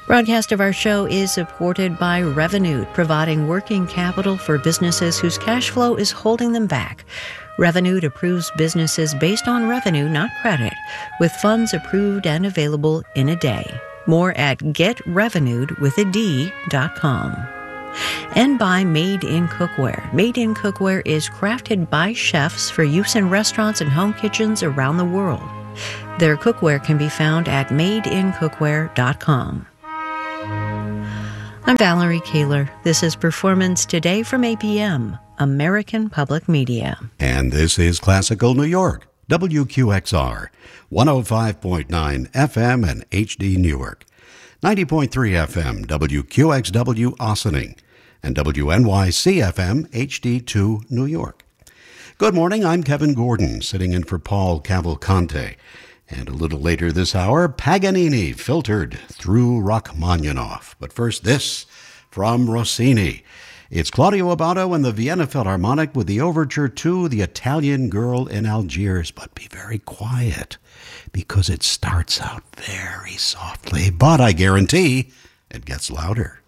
Broadcast of our show is supported by Revolut, providing working capital for businesses whose cash flow is holding them back. Revolut approves businesses based on revenue, not credit, with funds approved and available in a day. More at getrevenutwithad.com. And by Made in Cookware. Made in Cookware is crafted by chefs for use in restaurants and home kitchens around the world. Their cookware can be found at madeincookware.com. I'm Valerie Kaler. This is Performance Today from APM, American Public Media. And this is Classical New York, WQXR, 105.9 FM and HD Newark, 90.3 FM, WQXW Ossining, and WNYC FM, HD2 New York. Good morning, I'm Kevin Gordon, sitting in for Paul Cavalcante. And a little later this hour, Paganini, filtered through Rachmaninoff. But first, this from Rossini. It's Claudio Abbado and the Vienna Philharmonic with the overture to The Italian Girl in Algiers. But be very quiet, because it starts out very softly. But I guarantee it gets louder.